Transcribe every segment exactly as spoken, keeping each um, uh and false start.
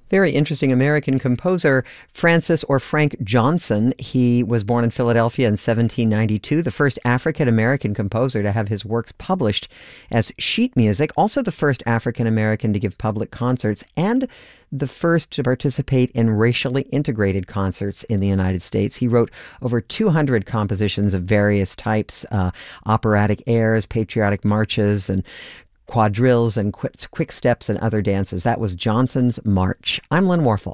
Very interesting American composer, Francis or Frank Johnson. He was born in Philadelphia in seventeen ninety-two, the first African-American composer to have his works published as sheet music, also the first African-American to give public concerts, and the first to participate in racially integrated concerts in the United States. He wrote over two hundred compositions of various types, uh, operatic airs, patriotic marches, and quadrilles and quick, quick steps and other dances. That was Johnson's March. I'm Lynn Warfel.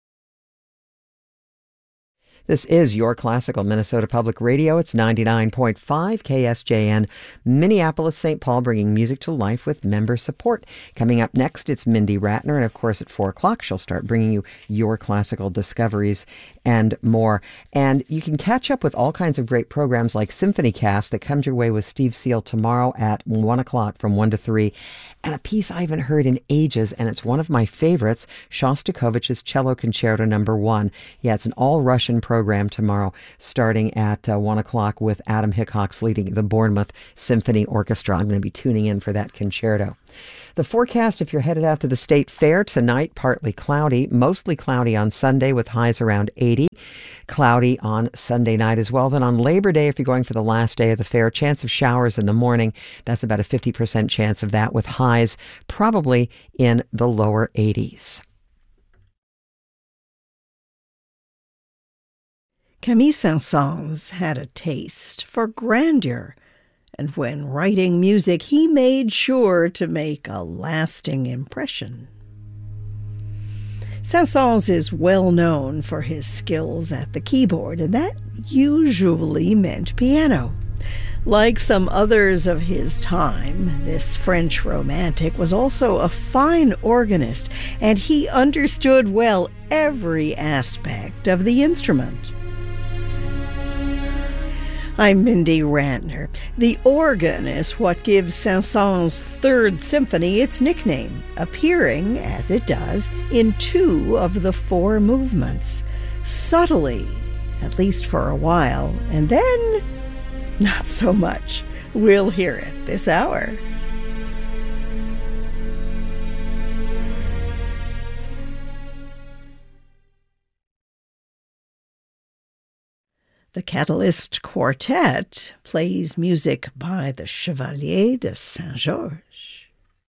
This is your Classical Minnesota Public Radio. It's ninety-nine point five K S J N, Minneapolis, Saint Paul, bringing music to life with member support. Coming up next, it's Mindy Ratner, and of course at four o'clock, she'll start bringing you your classical discoveries and more. And you can catch up with all kinds of great programs like Symphony Cast that comes your way with Steve Seal tomorrow at one o'clock from one to three. And a piece I haven't heard in ages, and it's one of my favorites, Shostakovich's Cello Concerto Number One. Yeah, it's an all-Russian program tomorrow, starting at uh, one o'clock with Adam Hickox leading the Bournemouth Symphony Orchestra. I'm going to be tuning in for that concerto. The forecast, if you're headed out to the State Fair tonight, partly cloudy, mostly cloudy on Sunday with highs around eighty. Cloudy on Sunday night as well. Then on Labor Day, if you're going for the last day of the fair, chance of showers in the morning. That's about a fifty percent chance of that, with highs probably in the lower eighties. Camille Saint-Saëns had a taste for grandeur, and when writing music, he made sure to make a lasting impression. Saint-Saëns is well known for his skills at the keyboard, and that usually meant piano. Like some others of his time, this French romantic was also a fine organist, and he understood well every aspect of the instrument. I'm Mindy Ratner. The organ is what gives Saint-Saëns' Third Symphony its nickname, appearing, as it does, in two of the four movements. Subtly, at least for a while, and then not so much. We'll hear it this hour. The Catalyst Quartet plays music by the Chevalier de Saint-Georges.